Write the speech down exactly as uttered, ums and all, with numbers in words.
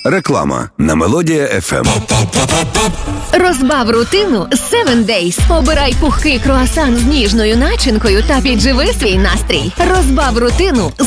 Реклама на Мелодія еф ем. Розбав рутину з севен дейз. Обирай пухкий круасан з ніжною начинкою та підживи свій настрій. Розбав рутину